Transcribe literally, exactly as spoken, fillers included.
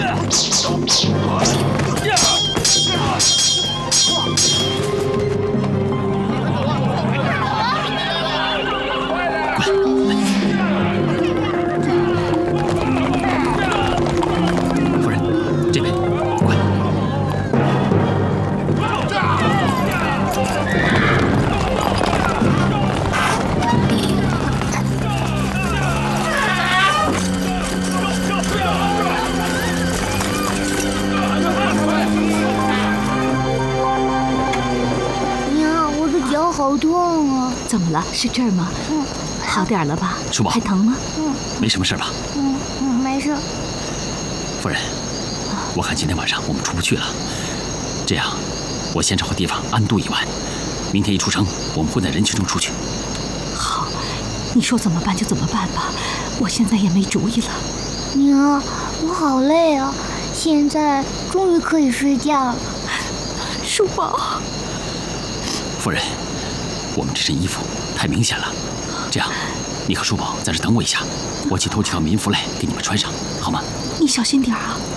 夫人，这边，快！ 娘，我的脚好痛啊！ 怎么了？是这儿吗？ 嗯， 好点了吧？ 叔宝， 还疼吗？ 嗯没什么事吧？ 嗯嗯，没事。 夫人，我看今天晚上我们出不去了。这样，我先找个地方安度一晚，明天一出城，我们混在人群中出去。 好，你说怎么办就怎么办吧，我现在也没主意了。 娘，我好累啊，现在终于可以睡觉了。 叔宝， 夫人，我们这身衣服太明显了，这样，你和叔宝在这等我一下，我去偷几套民服来给你们穿上，好吗？ 你小心点啊。